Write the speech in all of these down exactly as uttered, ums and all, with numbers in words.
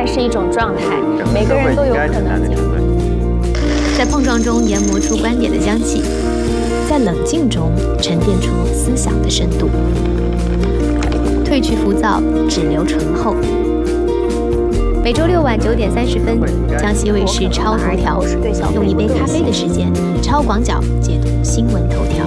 是一种状态，每个人都有可能。 在碰撞中研磨出观点的香气，在冷静中沉淀出思想的深度，褪去浮躁，只留醇厚。每周六晚九点三十分，江西卫视超头条，用一杯咖啡的时间，超广角解读新闻头条。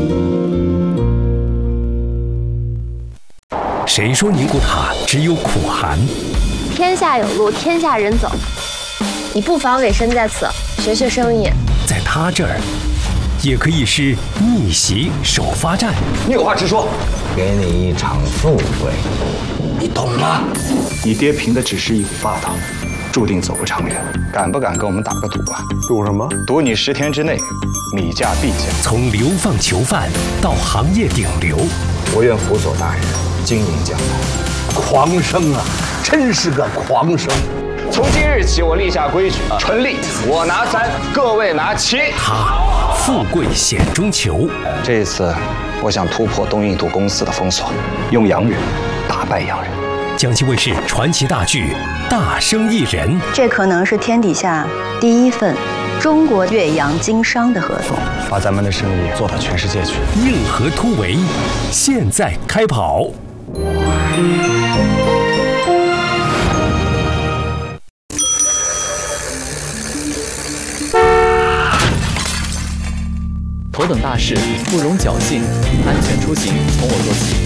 谁说宁古塔只有苦寒？ 天下有路，天下人走。你不妨委身在此，学学生意。 在他这儿，也可以是逆袭首发战。 你有话直说。 给你一场富贵， 你懂吗？你爹凭的只是一股霸道，注定走不长远。敢不敢跟我们打个赌啊？ 赌什么？ 赌你十天之内米价必降。 从流放囚犯到行业顶流， 我愿辅佐大人经营江南。 狂生啊，真是个狂生！ 从今日起，我立下规矩，纯利我拿三，各位拿七。 他富贵险中求。 这一次，我想突破东印度公司的封锁，用洋人打败洋人。 江西卫视传奇大剧《大生意人》， 这可能是天底下第一份中国岳阳经商的合同， 把咱们的生意做到全世界去。 硬核突围，现在开跑。 头等大事不容侥幸，安全出行从我做起。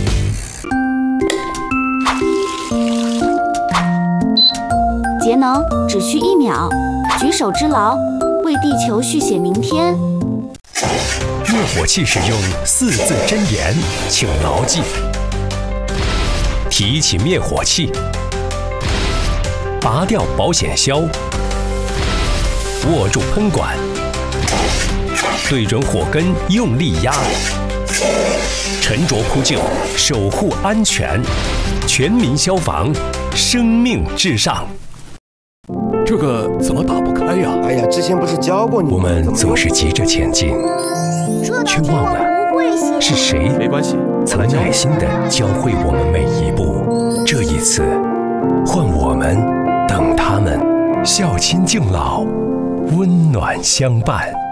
节能只需一秒，举手之劳，为地球续写明天。 灭火器使用四字真言，请牢记：提起灭火器，拔掉保险销，握住喷管，对准火根用力压，沉着扑救，守护安全，全民消防，生命至上。 这个怎么打不开呀？ 哎呀，之前不是教过你？ 我们总是急着前进，却忘了是谁曾耐心地教会我们每一步。这一次，换我们等他们，孝亲敬老，温暖相伴。